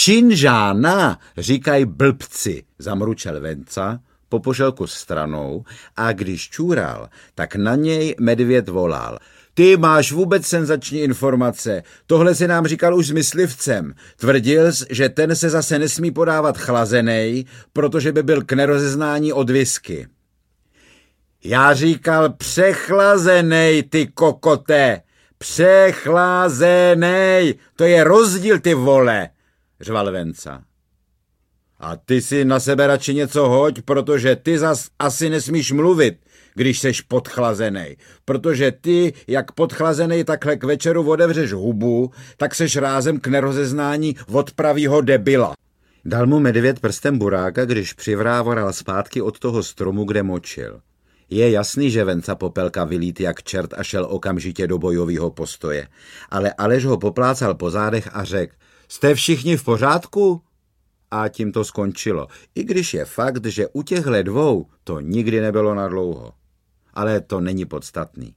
Činžána, říkají blbci, zamručel Venca, popošel kus stranou a když čůral, tak na něj medvěd volal. Ty máš vůbec senzační informace, tohle si nám říkal už s myslivcem. Tvrdil jsi, že ten se zase nesmí podávat chlazenej, protože by byl k nerozeznání od whisky. Já říkal přechlazenej, ty kokote, přechlazenej, to je rozdíl, ty vole, řval Venca. A ty si na sebe radši něco hoď, protože ty zas asi nesmíš mluvit, když seš podchlazenej. Protože ty, jak podchlazenej takhle k večeru odevřeš hubu, tak seš rázem k nerozeznání od pravýho debila. Dal mu medvěd prstem buráka, když přivrávoral zpátky od toho stromu, kde močil. Je jasný, že Venca Popelka vylít jak čert a šel okamžitě do bojového postoje. Ale Aleš ho poplácal po zádech a řekl, jste všichni v pořádku? A tím to skončilo. I když je fakt, že u těchhle dvou to nikdy nebylo nadlouho. Ale to není podstatný.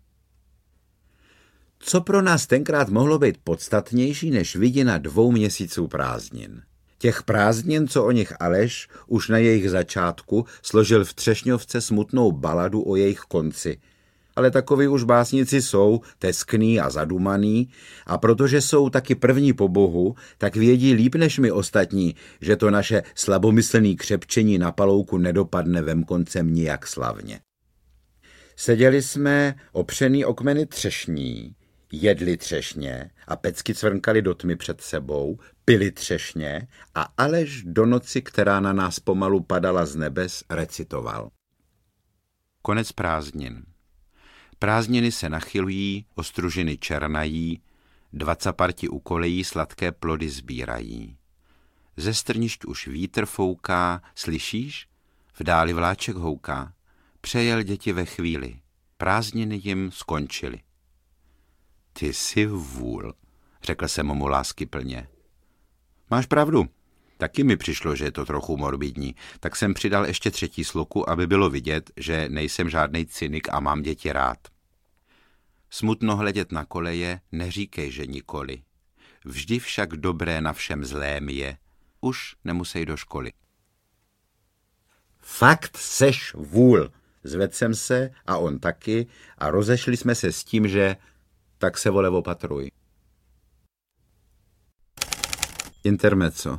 Co pro nás tenkrát mohlo být podstatnější než vidina 2 měsíců prázdnin? Těch prázdnin, co o nich Aleš už na jejich začátku složil v Třešňovce smutnou baladu o jejich konci. Ale takoví už básnici jsou, teskný a zadumaný, a protože jsou taky první po Bohu, tak vědí líp než my ostatní, že to naše slabomyslný křepčení na palouku nedopadne vemkoncem nijak slavně. Seděli jsme opřený o kmeny třešní, jedli třešně a pecky cvrnkali do tmy před sebou, pili třešně a Aleš do noci, která na nás pomalu padala z nebes, recitoval. Konec prázdnin. Prázdniny se nachylují, ostružiny černají, 20 parti u kolejí sladké plody sbírají. Ze strnišť už vítr fouká, slyšíš? V dáli vláček houká. Přejel děti ve chvíli. Prázdniny jim skončily. Ty jsi vůl, řekl jsem mu láskyplně. Máš pravdu. Taky mi přišlo, že je to trochu morbidní, tak jsem přidal ještě 3. sloku, aby bylo vidět, že nejsem žádnej cynik a mám děti rád. Smutno hledět na koleje, neříkej, že nikoli. Vždy však dobré na všem zlém je. Už nemusej do školy. Fakt seš vůl, zvedl jsem se a on taky a rozešli jsme se s tím, že tak se vole opatruj. Intermezzo.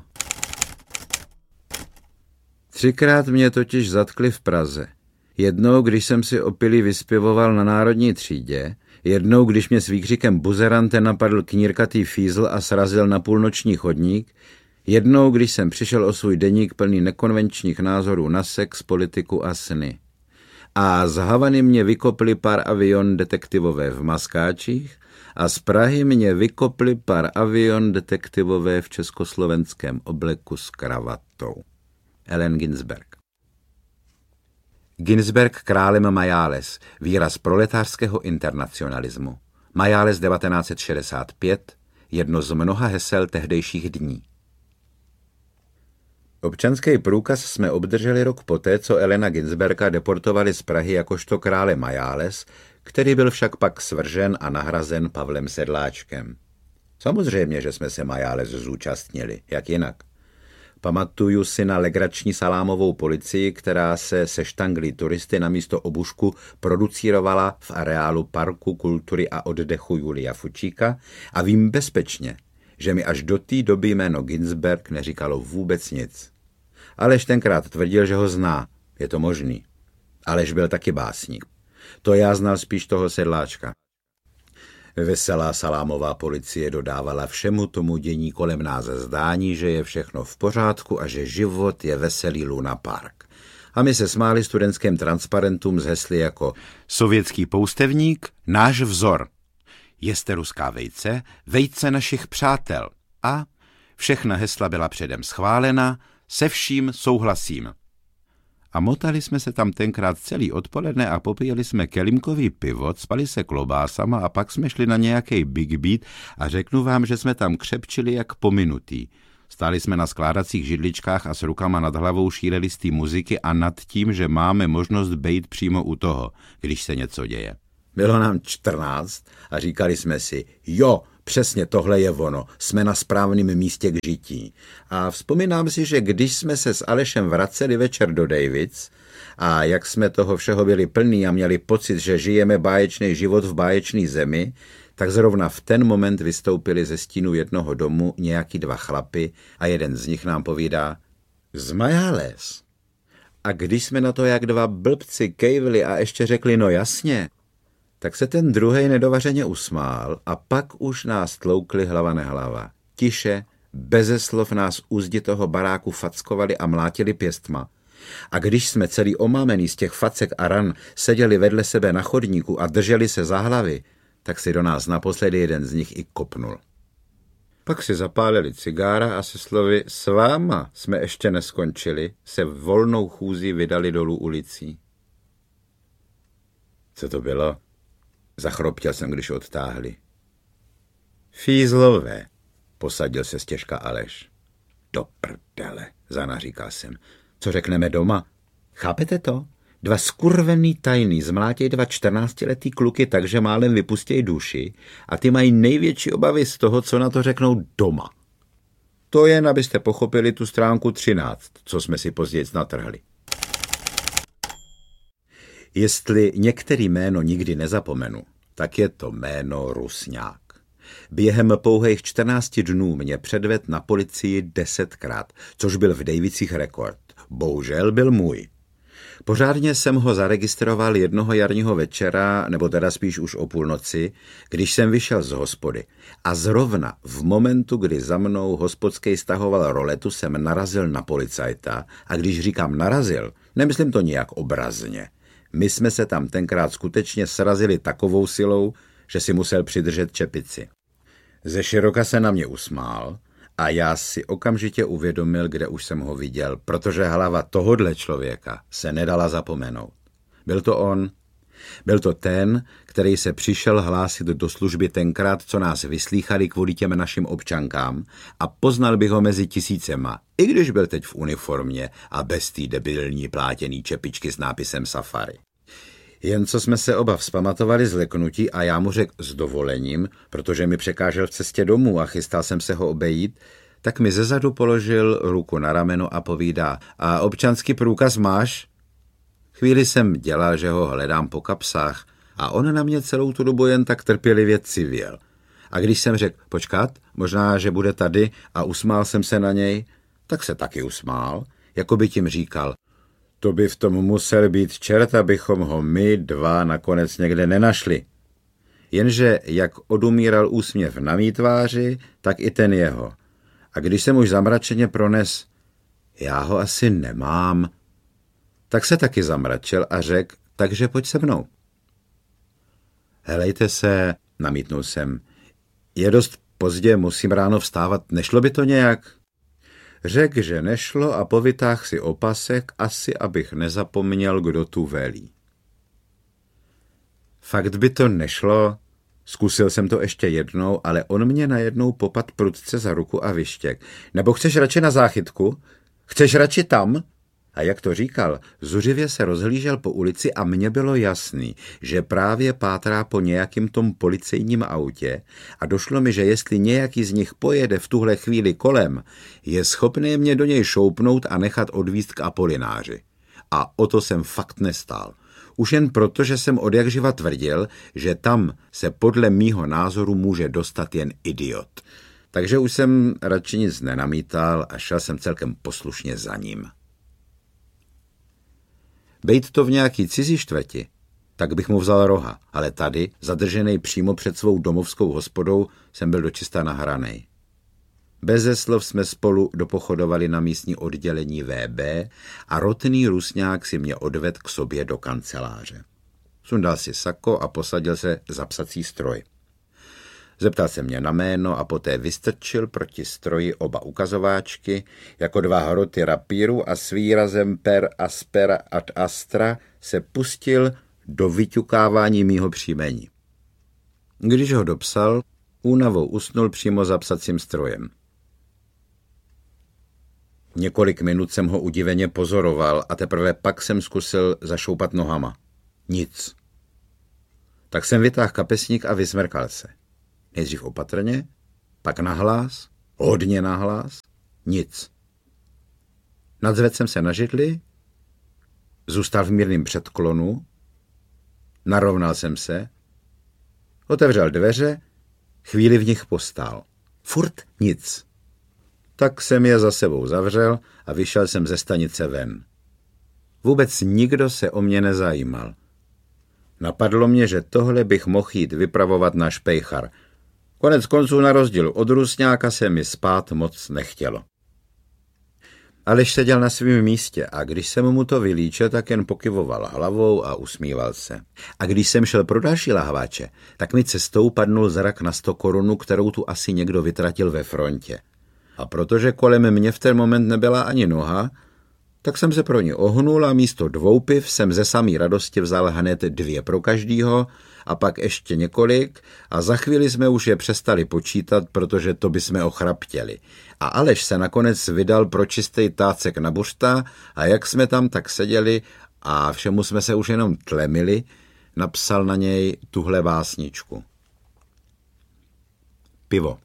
3krát mě totiž zatkli v Praze. Jednou, když jsem si opilý vyspěvoval na národní třídě, jednou, když mě s výkřikem buzerante napadl knírkatý fízl a srazil na půlnoční chodník, jednou, když jsem přišel o svůj deník plný nekonvenčních názorů na sex, politiku a sny. A z Havany mě vykopli pár avion detektivové v maskáčích a z Prahy mě vykopli pár avion detektivové v československém obleku s kravatou. Allen Ginsberg. Ginsberg králem Majáles, výraz proletářského internacionalismu. Majáles 1965, jedno z mnoha hesel tehdejších dní. Občanský průkaz jsme obdrželi rok poté, co Allena Ginsberga deportovali z Prahy jakožto krále Majáles, který byl však pak svržen a nahrazen Pavlem Sedláčkem. Samozřejmě, že jsme se Majáles zúčastnili, jak jinak. Pamatuju si na legrační salámovou policii, která se štanglí turisty na místo obušku producírovala v areálu Parku kultury a oddechu Julia Fučíka a vím bezpečně, že mi až do té doby jméno Ginsberg neříkalo vůbec nic. Aleš tenkrát tvrdil, že ho zná, je to možný. Aleš byl taky básník. To já znal spíš toho Sedláčka. Veselá salámová policie dodávala všemu tomu dění kolem nás zdání, že je všechno v pořádku a že život je veselý Luna Park. A my se smáli studentským transparentům z hesly jako sovětský poustevník, náš vzor. Jeste ruská vejce, vejce našich přátel. A všechna hesla byla předem schválena, se vším souhlasím. A motali jsme se tam tenkrát celý odpoledne a popíjeli jsme kelímkový pivo, spali se klobásama a pak jsme šli na nějaký big beat a řeknu vám, že jsme tam křepčili jak pominutý. Stáli jsme na skládacích židličkách a s rukama nad hlavou šíleli z té muziky a nad tím, že máme možnost bejt přímo u toho, když se něco děje. Bylo nám 14 a říkali jsme si, jo, Přesně tohle je ono, jsme na správném místě k žití. A vzpomínám si, že když jsme se s Alešem vraceli večer do Davids a jak jsme toho všeho byli plní a měli pocit, že žijeme báječný život v báječný zemi, tak zrovna v ten moment vystoupili ze stínu jednoho domu nějaký dva chlapy a jeden z nich nám povídá: Zmajales. A když jsme na to jak dva blbci kejvli a ještě řekli no jasně, tak se ten druhej nedovařeně usmál a pak už nás tloukli hlava nehlava. Tiše, beze slov nás u zdi toho baráku fackovali a mlátili pěstma. A když jsme celý omámený z těch facek a ran seděli vedle sebe na chodníku a drželi se za hlavy, tak si do nás naposledy jeden z nich i kopnul. Pak si zapálili cigára a se slovy s váma jsme ještě neskončili, se volnou chůzí vydali dolů ulicí. Co to bylo? Zachroptěl jsem, když odtáhli. Fízlové, posadil se stěžka Aleš. Do prdele, zanaříkal jsem. Co řekneme doma? Chápete to? Dva skurvený tajný zmlátěj dva 14letý kluky, takže málem vypustěj duši a ty mají největší obavy z toho, co na to řeknou doma. To jen, abyste pochopili tu stránku 13, co jsme si později natrhli. Jestli některý jméno nikdy nezapomenu, tak je to jméno Rusňák. Během pouhých 14 dnů mě předvedl na policii 10krát, což byl v Davicích rekord. Bohužel byl můj. Pořádně jsem ho zaregistroval jednoho jarního večera, nebo teda spíš už o půlnoci, když jsem vyšel z hospody. A zrovna v momentu, kdy za mnou hospodský stahoval roletu, jsem narazil na policajta. A když říkám narazil, nemyslím to nijak obrazně. My jsme se tam tenkrát skutečně srazili takovou silou, že si musel přidržet čepici. Ze široka se na mě usmál a já si okamžitě uvědomil, kde už jsem ho viděl, protože hlava tohodle člověka se nedala zapomenout. Byl to on. Byl to ten, který se přišel hlásit do služby tenkrát, co nás vyslýchali kvůli těm našim občankám a poznal bych ho mezi tisícema, i když byl teď v uniformě a bez té debilní plátěný čepičky s nápisem Safari. Jen co jsme se oba vzpamatovali z leknutí a já mu řekl s dovolením, protože mi překážel v cestě domů a chystal jsem se ho obejít, tak mi zezadu položil ruku na rameno a povídá: a občanský průkaz máš? Chvíli jsem dělal, že ho hledám po kapsách a on na mě celou tu dobu jen tak trpělivě civěl. A když jsem řekl počkat, možná, že bude tady a usmál jsem se na něj, tak se taky usmál, jako by tím říkal: to by v tom musel být čert, abychom ho my dva nakonec někde nenašli. Jenže jak odumíral úsměv na mý tváři, tak i ten jeho. A když jsem už zamračeně prones: já ho asi nemám, tak se taky zamračil a řekl: takže pojď se mnou. Helejte se, namítnul jsem, je dost pozdě, musím ráno vstávat, nešlo by to nějak? Řekl, že nešlo a povytáhl si opasek, asi abych nezapomněl, kdo tu velí. Fakt by to nešlo, zkusil jsem to ještě jednou, ale on mě najednou popad prudce za ruku a vyštěk. Nebo chceš radši na záchytku? Chceš radši tam? A jak to říkal, zuřivě se rozhlížel po ulici a mně bylo jasný, že právě pátrá po nějakým tom policejním autě a došlo mi, že jestli nějaký z nich pojede v tuhle chvíli kolem, je schopný mě do něj šoupnout a nechat odvízt k Apolináři. A o to jsem fakt nestál. Už jen proto, že jsem odjakživa tvrdil, že tam se podle mýho názoru může dostat jen idiot. Takže už jsem radši nic nenamítal a šel jsem celkem poslušně za ním. Bejt to v nějaký cizí čtvrti, tak bych mu vzal roha, ale tady, zadržený přímo před svou domovskou hospodou, jsem byl dočista nahranej. Beze slov jsme spolu dopochodovali na místní oddělení VB a rotný Rusňák si mě odvedl k sobě do kanceláře. Sundal si sako a posadil se za psací stroj. Zeptal se mě na jméno a poté vystrčil proti stroji oba ukazováčky, jako dva hroty rapíru a s výrazem per aspera ad astra se pustil do vyťukávání mýho příjmení. Když ho dopsal, únavou usnul přímo za psacím strojem. Několik minut jsem ho udiveně pozoroval a teprve pak jsem zkusil zašoupat nohama. Nic. Tak jsem vytáhl kapesník a vysmrkal se. Nejdřív opatrně, pak nahlas, hodně nahlas, nic. Nadzvedl jsem se na židli, zůstal v mírném předklonu, narovnal jsem se, otevřel dveře, chvíli v nich postál. Furt nic. Tak jsem je za sebou zavřel a vyšel jsem ze stanice ven. Vůbec nikdo se o mě nezajímal. Napadlo mě, že tohle bych mohl jít vypravovat na Špejchar. Konec konců na rozdíl od Rusňáka se mi spát moc nechtělo. Aleš seděl na svém místě a když jsem mu to vylíčil, tak jen pokyvoval hlavou a usmíval se. A když jsem šel pro další lahváče, tak mi cestou padnul zrak na 100 korun, kterou tu asi někdo vytratil ve frontě. A protože kolem mě v ten moment nebyla ani noha, tak jsem se pro ní ohnul a místo 2 piv jsem ze samý radosti vzal hned 2 pro každýho a pak ještě několik a za chvíli jsme už je přestali počítat, protože to bychom ochraptěli. A Aleš se nakonec vydal pro čistý tácek na buřta a jak jsme tam tak seděli a všemu jsme se už jenom tlemili, napsal na něj tuhle básničku. Pivo.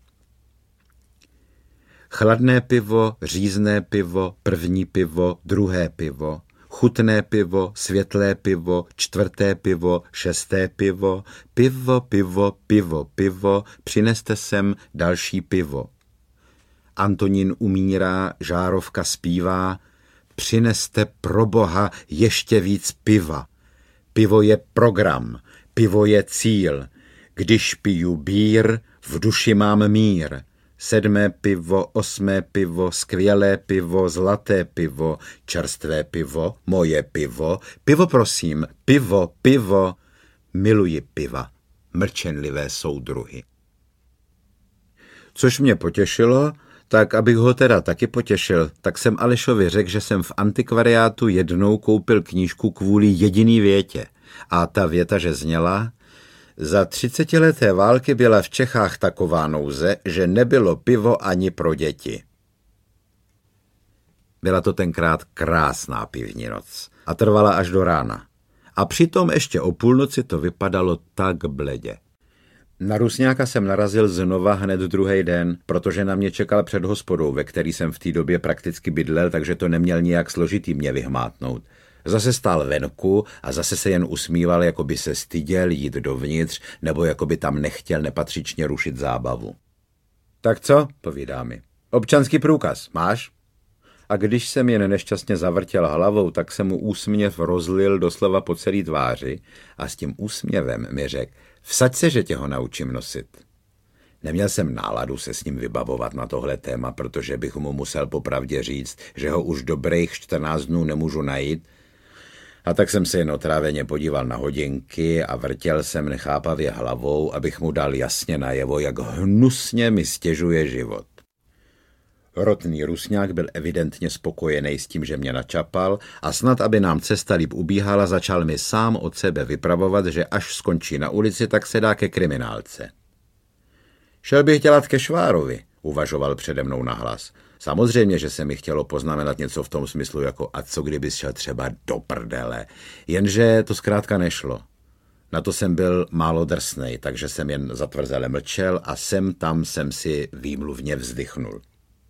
Chladné pivo, řízné pivo, první pivo, druhé pivo, chutné pivo, světlé pivo, 4. pivo, 6. pivo, pivo, pivo, pivo, pivo, přineste sem další pivo. Antonín umírá, žárovka zpívá, přineste pro Boha ještě víc piva. Pivo je program, pivo je cíl, když piju bír, v duši mám mír. 7. pivo, 8. pivo, skvělé pivo, zlaté pivo, čerstvé pivo, moje pivo, pivo prosím, pivo, pivo, miluji piva, mlčenlivé soudruhy. Což mě potěšilo, tak abych ho teda taky potěšil, tak jsem Alešovi řekl, že jsem v antikvariátu jednou koupil knížku kvůli jediný větě. A ta věta, že zněla: za 30leté války byla v Čechách taková nouze, že nebylo pivo ani pro děti. Byla to tenkrát krásná pivní noc a trvala až do rána. A přitom ještě o půlnoci to vypadalo tak bledě. Na Rusňáka jsem narazil znova hned druhý den, protože na mě čekal před hospodou, ve který jsem v té době prakticky bydlel, takže to neměl nijak složitý mě vyhmátnout. Zase stál venku a zase se jen usmíval, jako by se styděl jít dovnitř, nebo jako by tam nechtěl nepatřičně rušit zábavu. Tak co, povídá mi, občanský průkaz máš? A když jsem jen nešťastně zavrtěl hlavou, tak se mu úsměv rozlil doslova po celý tváři a s tím úsměvem mi řekl: vsaď se, že tě ho naučím nosit. Neměl jsem náladu se s ním vybavovat na tohle téma, protože bych mu musel popravdě říct, že ho už dobrých 14 dnů nemůžu najít. A tak jsem se jen otráveně podíval na hodinky a vrtěl jsem nechápavě hlavou, abych mu dal jasně najevo, jak hnusně mi stěžuje život. Rotný Rusňák byl evidentně spokojený s tím, že mě načapal a snad, aby nám cesta líp ubíhala, začal mi sám od sebe vypravovat, že až skončí na ulici, tak se dá ke kriminálce. Šel bych dělat ke Švárovi, uvažoval přede mnou nahlas. Samozřejmě, že se mi chtělo poznamenat něco v tom smyslu, jako a co kdybys šel třeba do prdele, jenže to zkrátka nešlo. Na to jsem byl málo drsnej, takže jsem jen zatvrzele mlčel a sem tam jsem si výmluvně vzdychnul.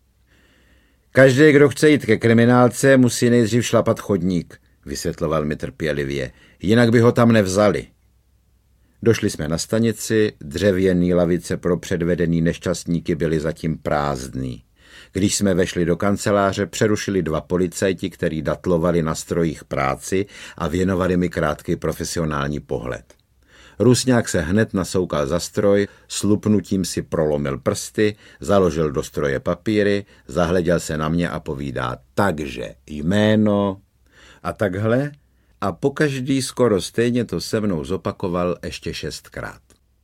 Každý, kdo chce jít ke kriminálce, musí nejdřív šlapat chodník, vysvětloval mi trpělivě, jinak by ho tam nevzali. Došli jsme na stanici, dřevěný lavice pro předvedený nešťastníky byly zatím prázdný. Když jsme vešli do kanceláře, přerušili 2 policajti, kteří datlovali na strojích práci a věnovali mi krátký profesionální pohled. Rusňák se hned nasoukal za stroj, slupnutím si prolomil prsty, založil do stroje papíry, zahleděl se na mě a povídá: takže jméno a takhle, a pokaždý skoro stejně to se mnou zopakoval ještě 6krát.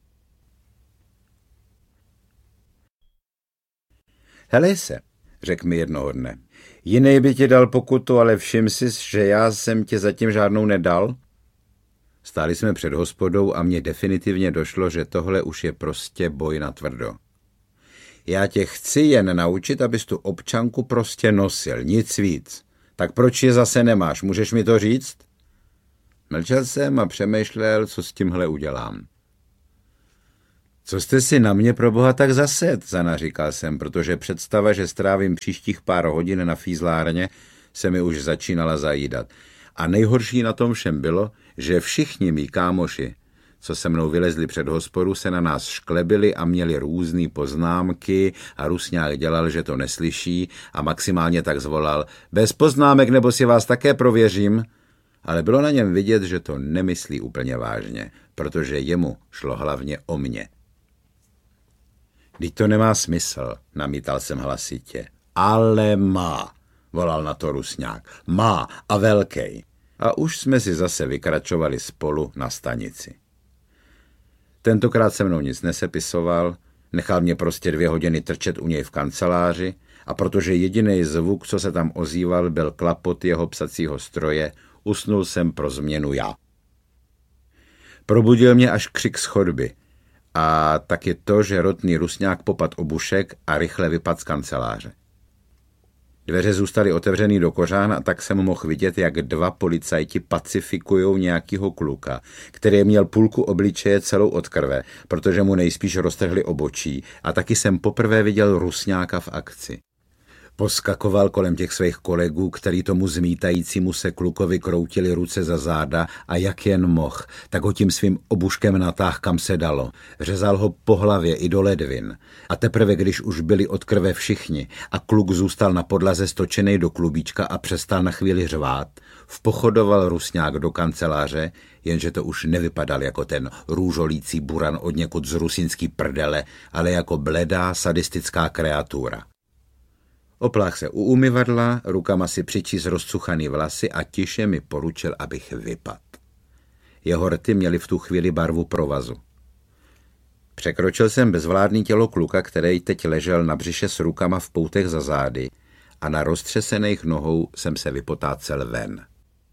Helej se, řekl mi jednoho dne, jiný by ti dal pokutu, ale všim si, že já jsem ti zatím žádnou nedal? Stáli jsme před hospodou a mně definitivně došlo, že tohle už je prostě boj na tvrdo. Já tě chci jen naučit, abys tu občanku prostě nosil, nic víc. Tak proč je zase nemáš, můžeš mi to říct? Mlčel jsem a přemýšlel, co s tímhle udělám. Co jste si na mě pro boha tak zased, zanaříkal jsem, protože představa, že strávím příštích pár hodin na fízlárně, se mi už začínala zajídat. A nejhorší na tom všem bylo, že všichni mý kámoši, co se mnou vylezli před hospodu, se na nás šklebili a měli různý poznámky a Rusňák dělal, že to neslyší a maximálně tak zvolal: bez poznámek, nebo si vás také prověřím. Ale bylo na něm vidět, že to nemyslí úplně vážně, protože jemu šlo hlavně o mě. Vždyť to nemá smysl, namítal jsem hlasitě. Ale má, volal na to Rusňák. Má a velkej. A už jsme si zase vykračovali spolu na stanici. Tentokrát se mnou nic nesepisoval, nechal mě prostě 2 hodiny trčet u něj v kanceláři a protože jediný zvuk, co se tam ozýval, byl klapot jeho psacího stroje, usnul jsem pro změnu já. Probudil mě až křik z chodby a taky to, že rotný Rusňák popad obušek a rychle vypadl z kanceláře. Dveře zůstaly otevřený do kořán a tak jsem mohl vidět, jak 2 policajti pacifikujou nějakýho kluka, který měl půlku obličeje celou od krve, protože mu nejspíš roztrhli obočí, a taky jsem poprvé viděl Rusňáka v akci. Poskakoval kolem těch svých kolegů, který tomu zmítajícímu se klukovi kroutili ruce za záda a jak jen mohl, tak ho tím svým obuškem natáhl, kam se dalo. Řezal ho po hlavě i do ledvin. A teprve, když už byli od krve všichni a kluk zůstal na podlaze stočenej do klubíčka a přestal na chvíli řvát, vpochodoval Rusňák do kanceláře, jenže to už nevypadal jako ten růžolící buran od někud z rusínský prdele, ale jako bledá sadistická kreatura. Oplách se u umyvadla, rukama si přičíst rozcuchaný vlasy a tiše mi poručil, abych vypadl. Jeho rty měly v tu chvíli barvu provazu. Překročil jsem bezvládný tělo kluka, který teď ležel na břiše s rukama v poutech za zády a na roztřesených nohou jsem se vypotácel ven.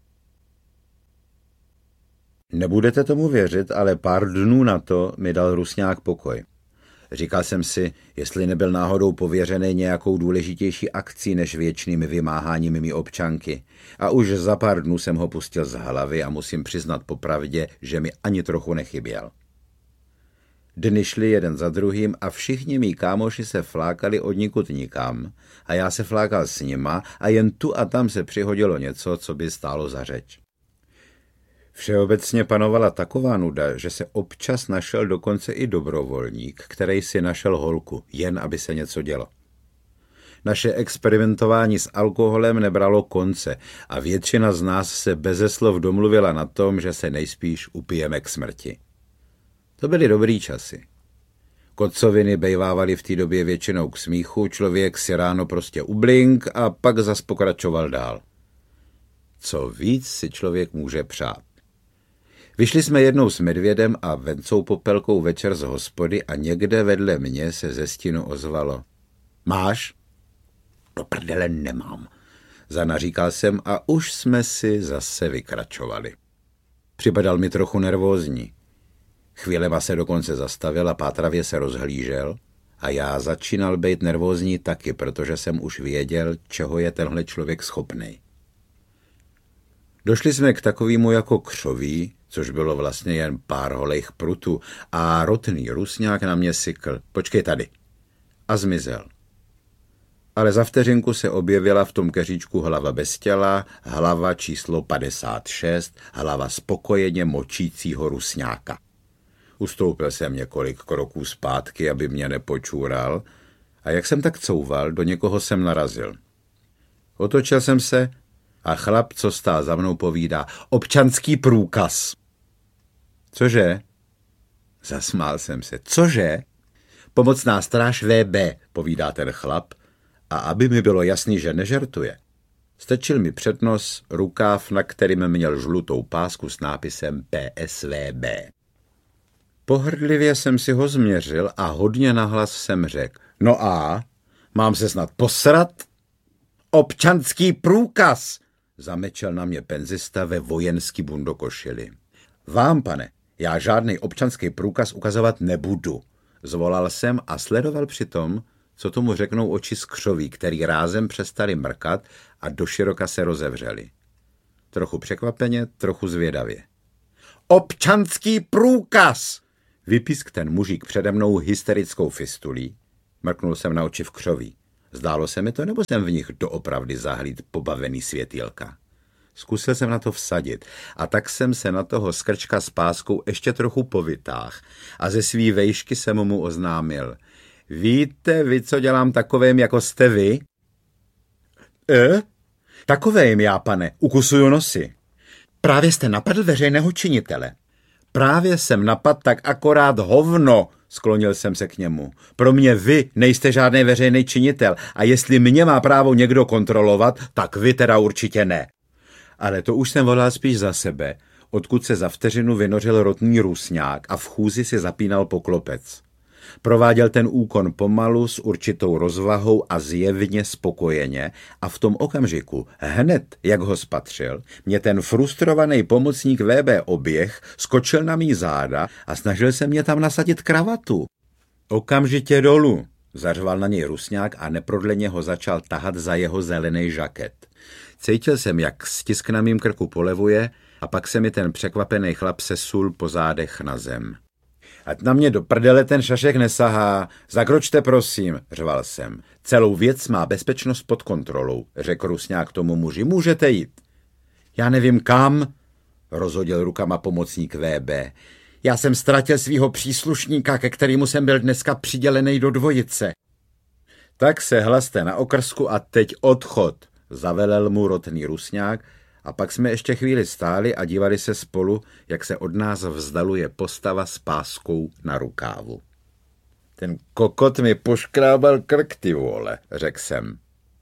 Nebudete tomu věřit, ale pár dnů na to mi dal Rusňák pokoj. Říkal jsem si, jestli nebyl náhodou pověřený nějakou důležitější akcí než věčnými vymáháními mý občanky. A už za pár dnů jsem ho pustil z hlavy a musím přiznat popravdě, že mi ani trochu nechyběl. Dny šly jeden za druhým a všichni mý kámoši se flákali odnikud nikam a já se flákal s nima a jen tu a tam se přihodilo něco, co by stálo za řeč. Všeobecně panovala taková nuda, že se občas našel dokonce i dobrovolník, který si našel holku, jen aby se něco dělo. Naše experimentování s alkoholem nebralo konce a většina z nás se beze slov domluvila na tom, že se nejspíš upijeme k smrti. To byly dobrý časy. Kocoviny bejvávaly v té době většinou k smíchu, člověk si ráno prostě ublink a pak zas pokračoval dál. Co víc si člověk může přát. Vyšli jsme jednou s Medvědem a Vencou Popelkou večer z hospody a někde vedle mě se ze stínu ozvalo. Máš? Do prdele nemám, zanaříkal jsem a už jsme si zase vykračovali. Připadal mi trochu nervózní. Chvílema se dokonce zastavil a pátravě se rozhlížel a já začínal být nervózní taky, protože jsem už věděl, čeho je tenhle člověk schopnej. Došli jsme k takovému jako křoví, což bylo vlastně jen pár holejch prutů a rotný Rusňák na mě sykl. Počkej tady. A zmizel. Ale za vteřinku se objevila v tom keříčku hlava bez těla, hlava číslo 56, hlava spokojeně močícího Rusňáka. Ustoupil jsem několik kroků zpátky, aby mě nepočůral a jak jsem tak couval, do někoho jsem narazil. Otočil jsem se a chlap, co stál za mnou, povídá: občanský průkaz. Cože? Zasmál jsem se. Cože? Pomocná stráž VB, povídá ten chlap, a aby mi bylo jasný, že nežertuje, strčil mi před nos rukáv, na kterým měl žlutou pásku s nápisem PSVB. Pohrdlivě jsem si ho změřil a hodně nahlas jsem řekl: no a? Mám se snad posrat? Občanský průkaz, zamečel na mě penzista ve vojenský bundokošili. Vám, pane, já žádný občanský průkaz ukazovat nebudu, zvolal jsem a sledoval přitom, co tomu řeknou oči z křoví, který rázem přestali mrkat a doširoka se rozevřeli. Trochu překvapeně, trochu zvědavě. Občanský průkaz, Vypisk ten mužík přede mnou hysterickou fistulí. Mrknul jsem na oči v křoví. Zdálo se mi to, nebo jsem v nich doopravdy zahlíd pobavený světýlka. Zkusil jsem na to vsadit a tak jsem se na toho skrčka s páskou ještě trochu povytáhl a ze svý vejšky jsem mu oznámil. Víte vy, co dělám takovým, jako jste vy? Takovým já, pane, ukusuju nosy. Právě jste napadl veřejného činitele. Právě jsem napadl tak akorát hovno, sklonil jsem se k němu. Pro mě vy nejste žádný veřejný činitel a jestli mě má právo někdo kontrolovat, tak vy teda určitě ne. Ale to už jsem volal spíš za sebe, odkud se za vteřinu vynořil rotný Rusňák a v chůzi si zapínal poklopec. Prováděl ten úkon pomalu, s určitou rozvahou a zjevně spokojeně a v tom okamžiku, hned jak ho spatřil, mě ten frustrovaný pomocník VB oběh, skočil na mý záda a snažil se mě tam nasadit kravatu. Okamžitě dolů, zařval na něj Rusňák a neprodleně ho začal tahat za jeho zelený žaket. Cítil jsem, jak stisk na mým krku polevuje a pak se mi ten překvapený chlap sesul po zádech na zem. Ať na mě do prdele ten šašek nesahá, zakročte prosím, řval jsem. Celou věc má bezpečnost pod kontrolou, řekl Rusňák tomu muži, můžete jít. Já nevím kam, rozhodil rukama pomocník VB. Já jsem ztratil svýho příslušníka, ke kterému jsem byl dneska přidělený do dvojice. Tak se hlaste na okrsku a teď odchod, zavelel mu rotný Rusňák, a pak jsme ještě chvíli stáli a dívali se spolu, jak se od nás vzdaluje postava s páskou na rukávu. Ten kokot mi poškrábal krk, ty vole, řekl jsem.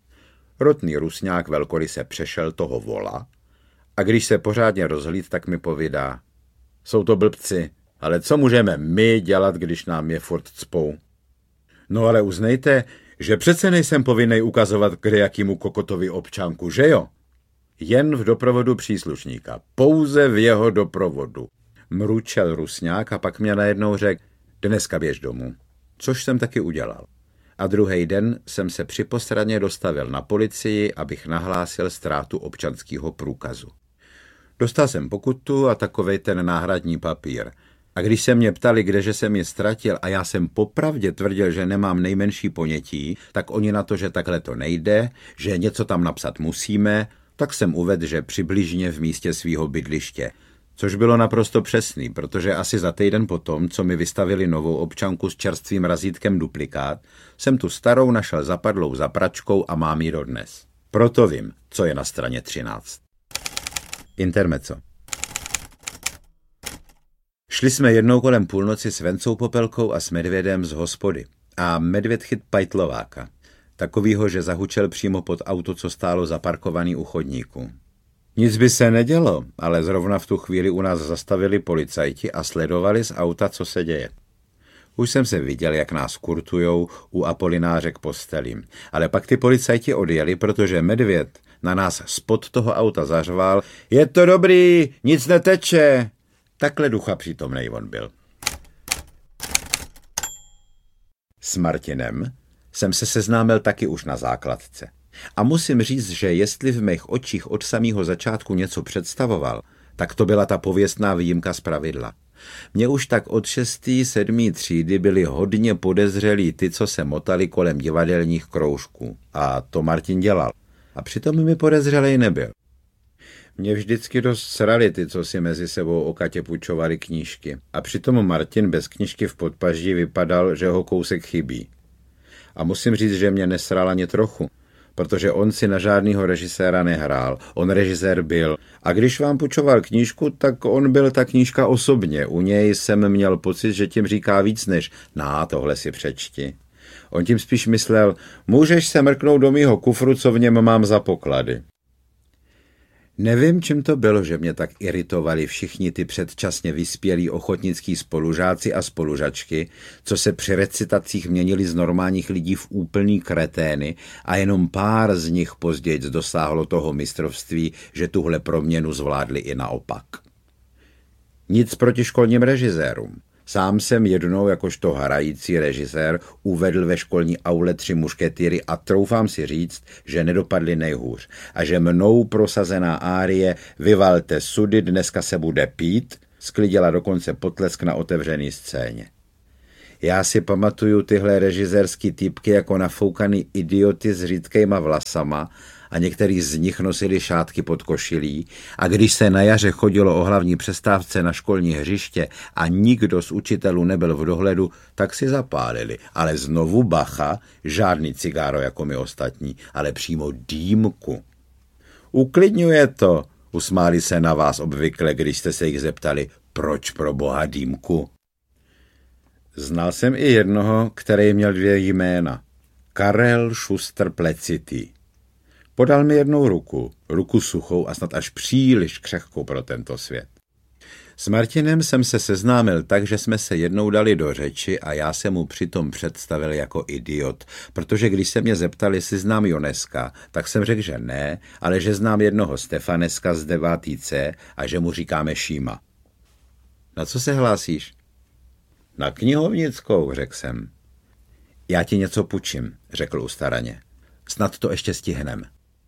Rotný Rusňák velkoryse přešel toho vola a když se pořádně rozhlíd, tak mi povídá. Jsou to blbci, ale co můžeme my dělat, když nám je furt cpou? No ale uznejte, že přece nejsem povinnej ukazovat kde jakýmu kokotovi občanku, že jo? Jen v doprovodu příslušníka, pouze v jeho doprovodu. Mručel Rusňák a pak mě najednou řekl, dneska běž domů, což jsem taky udělal. A druhý den jsem se při postraně dostavil na policii, abych nahlásil ztrátu občanského průkazu. Dostal jsem pokutu a takovej ten náhradní papír. A když se mě ptali, kdeže jsem je ztratil a já jsem popravdě tvrdil, že nemám nejmenší ponětí, tak oni na to, že takhle to nejde, že něco tam napsat musíme, tak jsem uvedl, že přibližně v místě svýho bydliště. Což bylo naprosto přesný, protože asi za týden potom, co mi vystavili novou občanku s čerstvým razítkem duplikát, jsem tu starou našel zapadlou za pračkou a mám ji dodnes. Proto vím, co je na straně 13. Intermezzo. Šli jsme jednou kolem půlnoci s Vencou Popelkou a s Medvědem z hospody. A Medvěd chyt pajtlováka. Takovýho, že zahučel přímo pod auto, co stálo zaparkovaný u chodníku. Nic by se nedělo, ale zrovna v tu chvíli u nás zastavili policajti a sledovali z auta, co se děje. Už jsem se viděl, jak nás kurtujou u Apolináře k postelím, ale pak ty policajti odjeli, protože Medvěd na nás spod toho auta zařval, je to dobrý, nic neteče. Takhle ducha přítomnej on byl. S Martinem jsem se seznámil taky už na základce. A musím říct, že jestli v mých očích od samého začátku něco představoval, tak to byla ta pověstná výjimka z pravidla. Mně už tak od 6. 7. třídy byli hodně podezřelí ty, co se motali kolem divadelních kroužků. A to Martin dělal. A přitom mi podezřelej nebyl. Mě vždycky dost srali ty, co si mezi sebou o Katě půjčovali knížky. A přitom Martin bez knížky v podpaždí vypadal, že ho kousek chybí. A musím říct, že mě nesral ani trochu, protože on si na žádnýho režiséra nehrál, on režisér byl. A když vám půjčoval knížku, tak on byl ta knížka osobně. U něj jsem měl pocit, že tím říká víc než tohle si přečti. On tím spíš myslel, můžeš se mrknout do mýho kufru, co v něm mám za poklady. Nevím, čím to bylo, že mě tak iritovali všichni ty předčasně vyspělí ochotnický spolužáci a spolužačky, co se při recitacích měnili z normálních lidí v úplný kretény a jenom pár z nich později dosáhlo toho mistrovství, že tuhle proměnu zvládli i naopak. Nic proti školním režisérům. Sám jsem jednou jakožto hrající režisér uvedl ve školní aule 3 mušketýry a troufám si říct, že nedopadli nejhůř a že mnou prosazená árie Vyvalte sudy, dneska se bude pít Sklidila dokonce potlesk na otevřený scéně. Já si pamatuju tyhle režisérský týpky jako nafoukaný idioty s řídkejma vlasama a některý z nich nosili šátky pod košilí a když se na jaře chodilo o hlavní přestávce na školní hřiště a nikdo z učitelů nebyl v dohledu, tak si zapálili. Ale znovu bacha, žádný cigáro jako my ostatní, ale přímo dýmku. Uklidňuje to, usmáli se na vás obvykle, když jste se jich zeptali, proč pro boha dýmku. Znal jsem i jednoho, který měl 2 jména. Karel Šuster Plecitý. Podal mi jednou ruku suchou a snad až příliš křehkou pro tento svět. S Martinem jsem se seznámil tak, že jsme se jednou dali do řeči a já jsem mu přitom představil jako idiot, protože když se mě zeptali, jestli znám Joneska, tak jsem řekl, že ne, ale že znám jednoho Stefaneska z 9. C a že mu říkáme Šíma. Na co se hlásíš? Na knihovnickou, řekl jsem. Já ti něco půjčím, řekl ustaraně. Snad to ještě stihnem.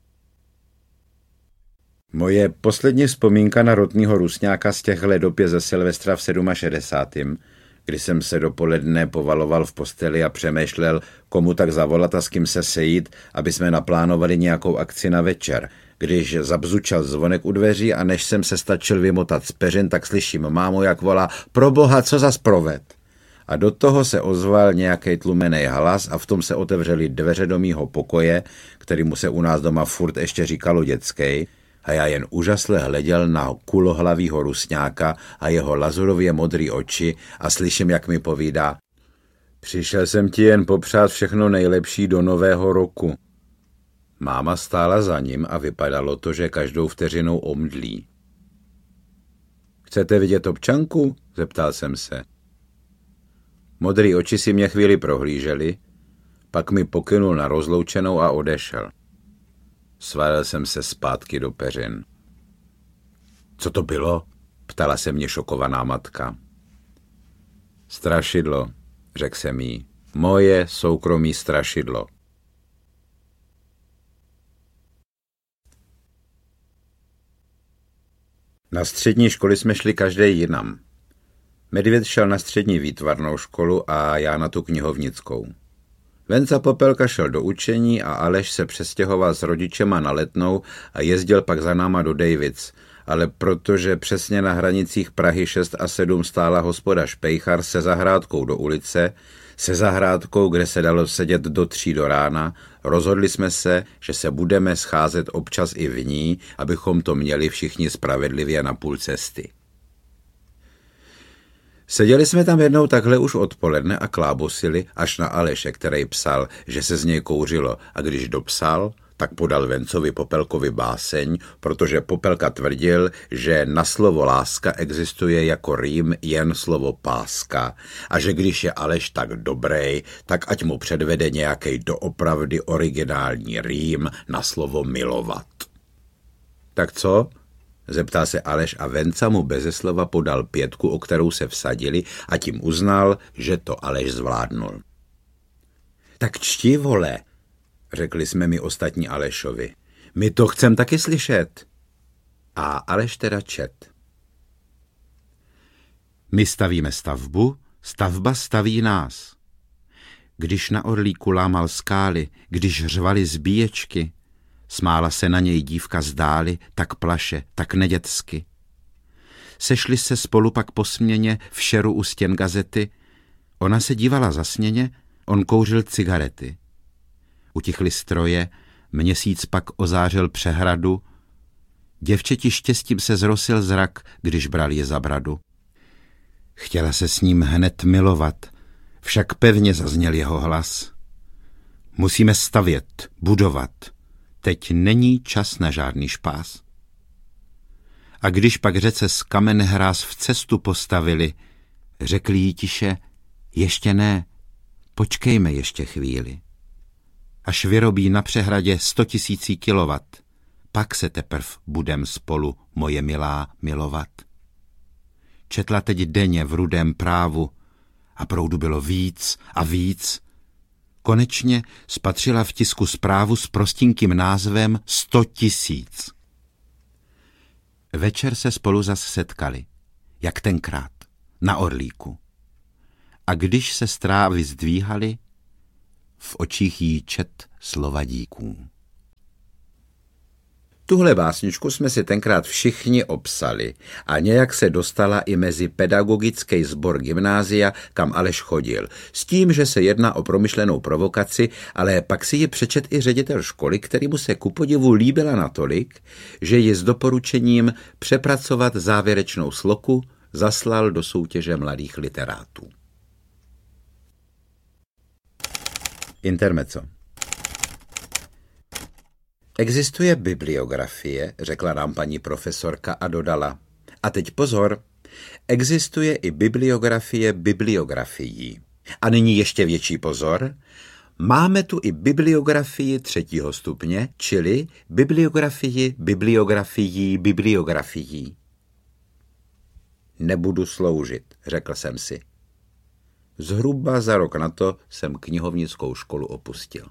Moje poslední vzpomínka na rotnýho Rusňáka z těch ledopě ze Silvestra v 67., kdy jsem se dopoledne povaloval v posteli a přemýšlel, komu tak zavolat a s kým se sejít, aby jsme naplánovali nějakou akci na večer. Když zabzučel zvonek u dveří a než jsem se stačil vymotat z peřin, tak slyším mámu, jak volá, proboha, co zas proved? A do toho se ozval nějaký tlumený hlas a v tom se otevřely dveře do mýho pokoje, kterýmu se u nás doma furt ještě říkalo dětskej, a já jen úžasle hleděl na kulohlavýho Rusňáka a jeho lazurově modrý oči a slyším, jak mi povídá: přišel jsem ti jen popřát všechno nejlepší do nového roku. Máma stála za ním a vypadalo to, že každou vteřinou omdlí. Chcete vidět občanku? Zeptal jsem se. Modrý oči si mě chvíli prohlíželi, pak mi pokynul na rozloučenou a odešel. Svalil jsem se zpátky do peřin. Co to bylo? Ptala se mě šokovaná matka. Strašidlo, řekl jsem jí. Moje soukromý strašidlo. Na střední školy jsme šli každý jinam. Medvěd šel na střední výtvarnou školu a já na tu knihovnickou. Venca Popelka šel do učení a Aleš se přestěhoval s rodičema na Letnou a jezdil pak za náma do Dejvic, ale protože přesně na hranicích Prahy 6 a 7 stála hospoda Špejchar se zahrádkou do ulice, se zahrádkou, kde se dalo sedět do 3 do rána, rozhodli jsme se, že se budeme scházet občas i v ní, abychom to měli všichni spravedlivě na půl cesty. Seděli jsme tam jednou takhle už odpoledne a klábosili až na Aleše, který psal, že se z něj kouřilo, a když dopsal, tak podal Vencovi Popelkovi báseň, protože Popelka tvrdil, že na slovo láska existuje jako rým jen slovo páska a že když je Aleš tak dobrý, tak ať mu předvede nějaký doopravdy originální rým na slovo milovat. Tak co? Zeptal se Aleš a Venca mu beze slova podal 5, o kterou se vsadili, a tím uznal, že to Aleš zvládnul. Tak čti, vole, řekli jsme my ostatní Alešovi. My to chcem taky slyšet. A Aleš teda čet. My stavíme stavbu, stavba staví nás. Když na orlíku lámal skály, když řvaly zbíječky, smála se na něj dívka zdáli, tak plaše, tak nedětsky. Sešli se spolu pak po směně v šeru u stěn gazety, ona se dívala zasněně, on kouřil cigarety. Utichly stroje, měsíc pak ozářil přehradu, děvčeti štěstím se zrosil zrak, když bral je za bradu. Chtěla se s ním hned milovat, však pevně zazněl jeho hlas. Musíme stavět, budovat. Teď není čas na žádný špás. A když pak řece z kamen hráz v cestu postavili, řekli jí tiše, ještě ne, počkejme ještě chvíli. Až vyrobí na přehradě 100 000 kilovat, pak se teprv budem spolu, moje milá, milovat. Četla teď denně v Rudém Právu a proudu bylo víc a víc. Konečně spatřila v tisku zprávu s prostinkým názvem 100 000. Večer se spolu zas setkali. jak tenkrát, na Orlíku. A když se strávy zdvíhaly, v očích jí čet slova díků. Tuhle básničku jsme si tenkrát všichni obsali a nějak se dostala i mezi pedagogický sbor gymnázia, kam Aleš chodil. S tím, že se jedná o promyšlenou provokaci, ale pak si ji přečet i ředitel školy, který mu se kupodivu líbila natolik, že ji s doporučením přepracovat závěrečnou sloku zaslal do soutěže mladých literátů. Intermezzo. Existuje bibliografie, řekla nám paní profesorka a dodala. A teď pozor, existuje i bibliografie bibliografií. A nyní ještě větší pozor, máme tu i bibliografii 3. stupně, čili bibliografií. Nebudu sloužit, řekl jsem si. Zhruba za rok na to jsem knihovnickou školu opustil.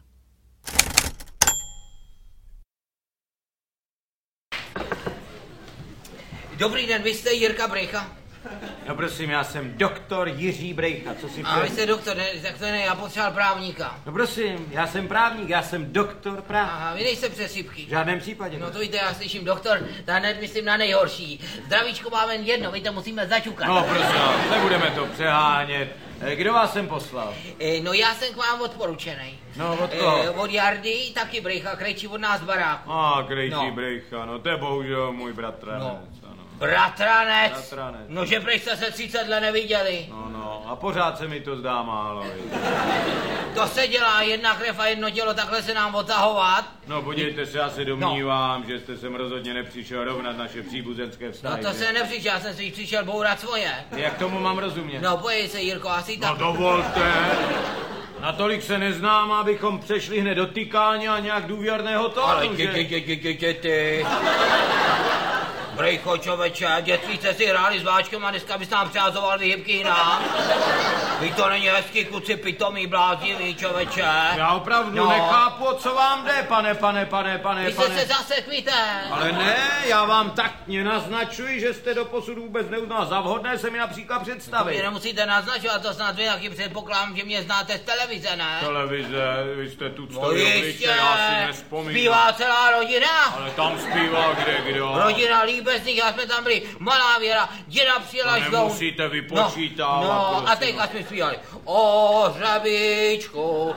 Dobrý den, vy jste Jirka Brejcha? No prosím, já jsem doktor Jiří Brejcha, co si A vy jste doktor, tak to ne, já potřeboval právníka. No prosím, já jsem právník, já jsem doktor práv. Aha, vy nejste přesýpky. V žádném případě. No to víte, já slyším doktor, ta hned myslím na nejhorší. Zdravíčko máme jen jedno, my to musíme zaťukat. No prosím, nebudeme to přehánět. Kdo vás sem poslal? No já jsem k vám odporučenej. No od koho? Od Jardy, taky Brejcha, krejčí od nás baráku. Krejčí Brejcha, no to je bohužel můj bratranec. No. Bratranec? Bratranec. No že prý jste se 30 let neviděli. No, a pořád se mi to zdá málo. To se dělá, jedna krev a jedno tělo, takhle se nám otahovat. No podívejte se, já se domnívám, že jste sem rozhodně nepřišel rovnat naše příbuzenské vztahy. No to se nepřišel, já jsem si přišel bourat svoje. Jak tomu mám rozumět? No pojď se, Jirko, asi tak. No dovolte. Natolik se neznám, abychom přešli hned do tykání a nějak důvěrného tónu, ale ty. Brejcho, čověče, dětství jste si hráli s váčkem a dneska bys nám přázoval vyhybky jinam. Vy to není hezký, kluci pitomý, bláznivý, čověče. Já opravdu nechápu, o co vám jde, pane. Vy jste se zasekvíte. Ale ne, já vám taktně naznačuji, že jste doposud vůbec neuznal za vhodné se mi například představit. Vy nemusíte naznačovat, to snad vy taky předpokládám, že mě znáte z televize, ne? Televize, vy jste tu No jistě, já si nespomínám. Zpívá celá rodina. Ale tam zpívá kdo? Rodina Líbezných, já jsme tam byli, malá Věra, děda přijela to nemusíte vypočítávat. No, a teďka jsme zpívali. O hřebíčku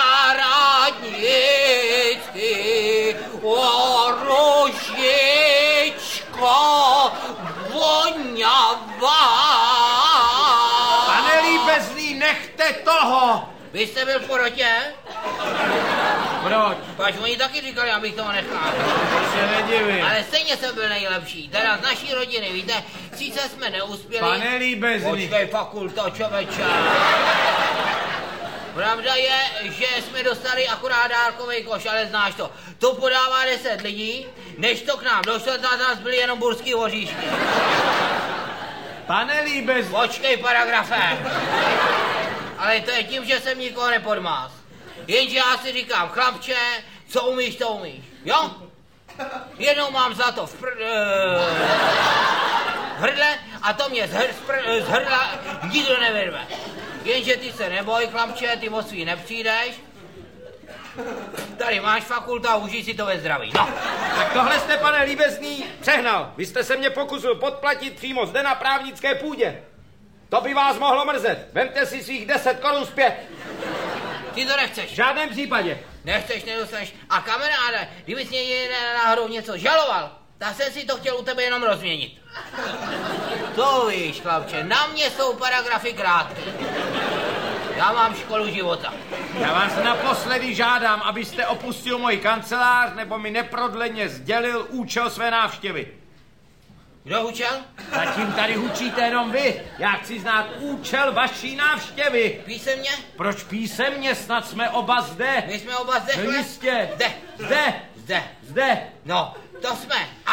zahradnický, o ružičko voňavá. Pane Líbezný, nechte toho! Vy jste byl v porotě? Proč? Pač oni taky říkali, abych toho nechal. To se nedivím. Ale stejně jsem byl nejlepší. Teda z naší rodiny, víte, sice jsme neuspěli. Pane Líbezný. Počkej, fakulto, čověče. Pravda je, že jsme dostali akorát dárkovej koš, ale znáš to. To podává 10 lidí, než to k nám došlo, nás byly jenom burský oříšky. Pane Líbezný. Počkej, paragrafe. Ale to je tím, že jsem nikoho nepodmás. Jenže já si říkám, chlapče, co umíš, to umíš. Jo? Jednou mám zlato v hrdle a to mě z hrdla nikdo nevyrve. Jenže ty se neboj, chlapče, ty o svý nepřijdeš. Tady máš fakulta, užij si to ve zdraví. No. Tak tohle jste, pane Líbezný, přehnal. Vy jste se mě pokusil podplatit přímo zde na právnické půdě. To by vás mohlo mrzet. Vemte si svých 10 korun zpět. Ty to nechceš. V žádném případě. Nechceš, nedostaneš. A kamaráde, kdyby jsi mě náhodou něco žaloval, tak jsem si to chtěl u tebe jenom rozměnit. To víš, chlapče, na mě jsou paragrafy krátké. Já mám školu života. Já vás naposledy žádám, abyste opustil moji kancelář, nebo mi neprodleně sdělil účel své návštěvy. Kdo hučel? Zatím tady hučíte jenom vy. Já chci znát účel vaší návštěvy. Písemně? Proč písemně? Snad jsme oba zde. My jsme oba zde. No jistě. Zde. No, to jsme.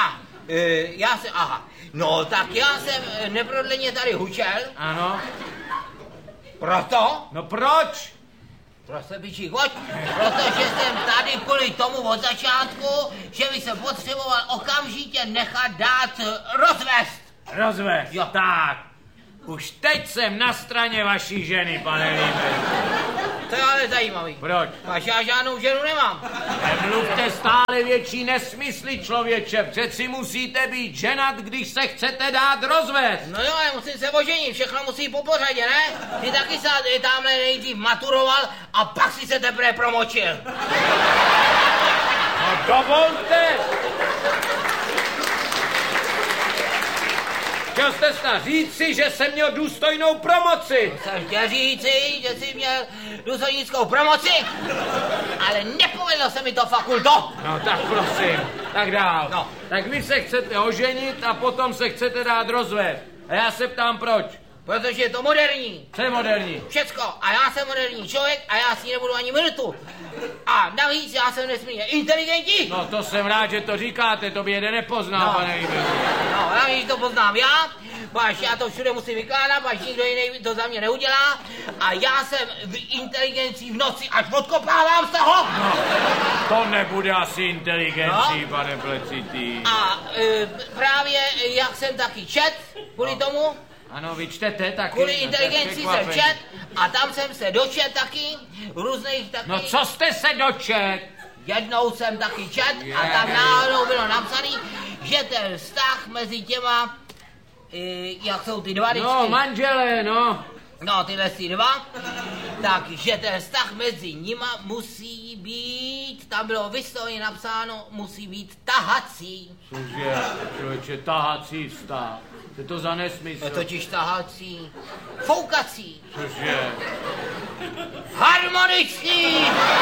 No, tak já jsem neprodleně tady hučel. Ano. Proto? No proč? Prostě pičí, pojď, protože jsem tady kvůli tomu od začátku, že by se potřeboval okamžitě nechat dát rozvést. Rozvést. Jo. Tak. Už teď jsem na straně vaší ženy, pane Líbezný. To je ale zajímavý. Proč? Až já žádnou ženu nemám. Nemluvte stále větší nesmysly, člověče. Přeci musíte být ženat, když se chcete dát rozvést. No jo, ale musím se oženit, všechno musí po pořadě, ne? Ty taky se tamhle nejdřív maturoval a pak si se teprve promočil. No dovolte. Chtěl jste snad říci, že jsem měl důstojnou promoci. Jsem chtěl říci, že jsi měl důstojnickou promoci, ale nepovedlo se mi to, fakulto. No tak prosím, tak dál. No. Tak vy se chcete oženit a potom se chcete dát rozvést. A já se ptám proč. Protože je to moderní. Co je moderní? Všecko. A já jsem moderní člověk a já s ní nebudu ani minutu. A navíc já jsem nesmírně inteligentní. No to jsem rád, že to říkáte, to by jeden nepoznal, No. pane Líbezný. No, navíc to poznám já, až já to všude musím vykládat, až nikdo jiný to za mě neudělá. A já jsem v inteligencí v noci až odkopávám z toho. No, to nebude asi inteligencí, pane Plecitý. A právě jak jsem taky čet, kvůli tomu, Ano, vy čtete taky. kvůli no, to je inteligenci jsem překvapení. čet a tam jsem se dočet taky, různých taky. No co jste se dočet? Jednou jsem taky čet a tam náhodou bylo napsaný, že ten vztah mezi těma, jak jsou ty dva vždycky, No, manželé, no. no tyhle si dva, takže ten vztah mezi nima musí být, tam bylo vysloveně napsáno, musí být tahací. Cože, člověče, tahací vztah. Co je to za nesmysl? Je totiž tahací, foukací, Cože? harmonický.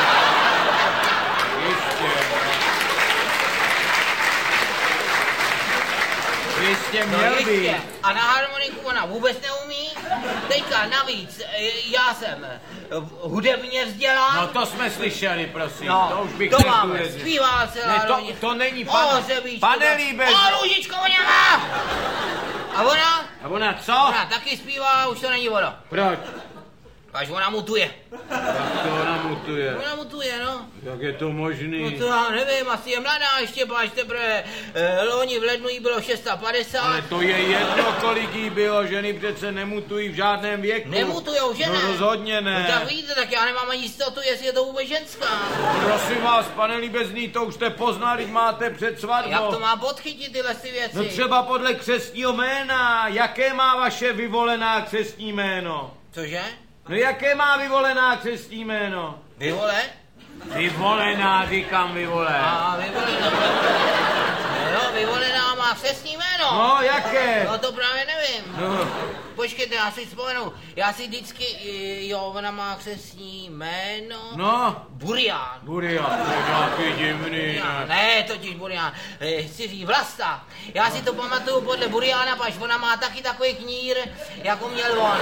Jistě No měl jistě. být. A na harmoniku ona vůbec neumí. Teďka navíc, já jsem hudebně vzdělán. No to jsme slyšeli, prosím. No, To už bych to máme, neuvěřil. zpívá celá Ne, rodina. to není, pane O Líbezný. Růžičko, ona má! A ona? A ona co? Ona taky zpívá, už to není ono. Proč? Až ona mutuje. Jak to ona mutuje? Ona mutuje, no. Jak je to No možný? to já nevím, asi je mladá ještě, až teprve loni v lednu jí bylo 650. Ale to je jedno, kolik jí bylo, ženy přece nemutují v žádném věku. Nemutujou, že ne? No rozhodně No ne. tak vidíte, tak já nemám ani jistotu, jestli je to vůbec ženská. Prosím vás, pane Líbezný, to už jste poznali, máte před svatbou. Jak to má podchytit tyhle si věci? No třeba podle křestního jména. Jaké má vaše vyvolená křestní jméno? Cože? No jaké má vyvolená křestní jméno? Vyvole? Vyvolená, říkám vyvolená. A vyvolená. No jo, vyvolená má křestní jméno. No, jaké? No to právě nevím. No, Počkejte, já si vzpomenu. Já si vždycky, jo, ona má křestní jméno. no. Burián. Burian, to je nějaký divný, ne? Ne, totiž Burián. Chci říct Vlasta. Já si to pamatuju podle Buriána, paž ona má taky takový knír, jako měl on.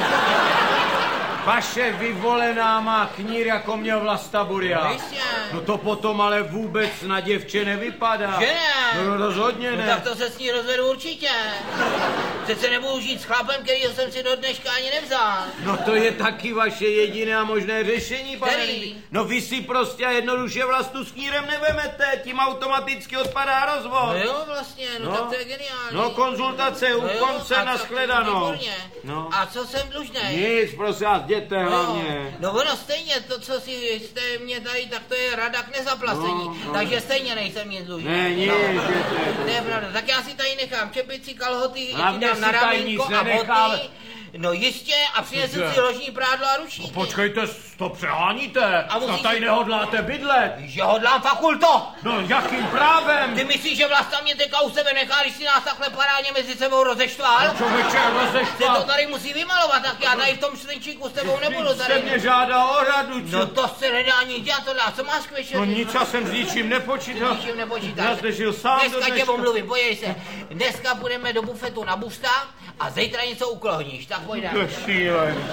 Vaše vyvolená má knír, jako měl Vlasta Burian. No jistě. No to potom ale vůbec na děvče nevypadá. Že ne? No rozhodně No ne. tak to se s ní rozvedu určitě. Přece nebudu žít s chlapem, kterýho jsem si do dneška ani nevzal. No to je taky vaše jediné a možné řešení, pane Který? Líbí. No vy si prostě a jednoduše Vlastu s knírem nevemete, tím automaticky odpadá rozvod. No jo, vlastně, no tak to je geniální. No konzultace u No jo, konce, a nashledanou. výborně. No. A co jsem dlužnej? Nic, prosím vás, jděte hlavně. No ono stejně, to, co si jste mě tady, tak to je rada k nezaplacení. No. Takže stejně nejsem nic dlužný. Ne, nic, No. jděte. To je pravda. Tak já si tady nechám čepici, kalhoty, Hlavně dám na si tady ramínko nic a nenechám. boty. No jistě, a přinesu Cože? si ložní prádlo a rušíky. Počkejte, to přeháníte. A musíš- To tady nehodláte bydlet. Že hodlám fakulto! No jakým právem? Ty myslíš, že Vlasta mě teďka u sebe nechá, když si nás takhle parádně mezi sebou rozeštval? Člověče, Ty to rozeštval. tady musí vymalovat, tak já tady v tom šlenčíku s tebou nebudu Jste tady. mě žádal o radu, No to se nedá nic dělat, to dá. Co máš k večeři? No nic, já jsem s ničím nepočítal. Ničím nepočítáš. Já jste žil sám do Dneska tě dneška. omluvím, pojď se. Dneska půjdeme do bufetu na busta a zítra něco uklohníš, tak pojďme. To je šílený.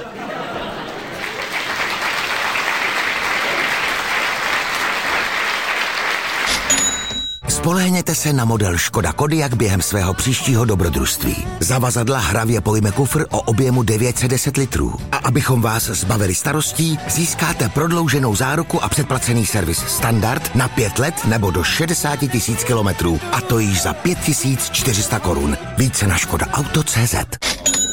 Spolehněte se na model Škoda Kodiaq během svého příštího dobrodružství. Zavazadla hravě pojme kufr o objemu 910 litrů. A abychom vás zbavili starostí, získáte prodlouženou záruku a předplacený servis standard na 5 let nebo do 60 000 kilometrů. A to již za 5 400 korun. Více na škodaauto.cz.